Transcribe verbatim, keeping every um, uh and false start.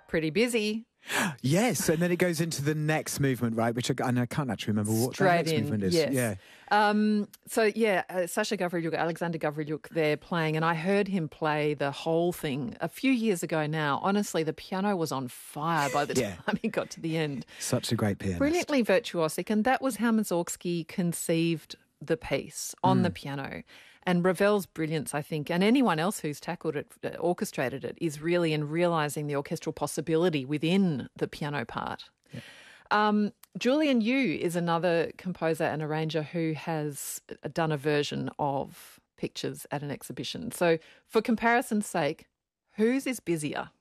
Pretty busy. Yes, and then it goes into the next movement, right? Which I, and I can't actually remember what Straight the next in, movement is. yes. Yeah. Um, so, yeah, uh, Sasha Gavrilyuk, Alexander Gavrilyuk, they're playing, and I heard him play the whole thing a few years ago now. Honestly, the piano was on fire by the Yeah. time he got to the end. Such a great pianist. Brilliantly virtuosic, and that was how Mussorgsky conceived the piece on Mm. the piano. And Ravel's brilliance, I think, and anyone else who's tackled it, uh, orchestrated it, is really in realising the orchestral possibility within the piano part. Yeah. Um, Julian Yu is another composer and arranger who has done a version of Pictures at an exhibition. So for comparison's sake, whose is busier?